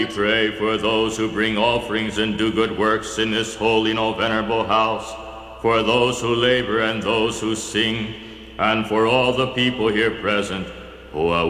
We pray for those who bring offerings and do good works in this holy and venerable house, for those who labor and those who sing, and for all the people here present who are